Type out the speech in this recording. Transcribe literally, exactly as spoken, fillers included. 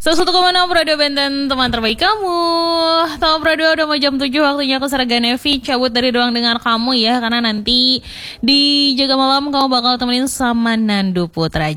seratus satu koma enam Radio Benten, teman terbaik kamu. Top Radio udah mau jam tujuh, waktunya aku Serga Nevi cabut dari ruang dengar kamu ya. Karena nanti di Jaga Malam kamu bakal temenin sama Nandu Putra.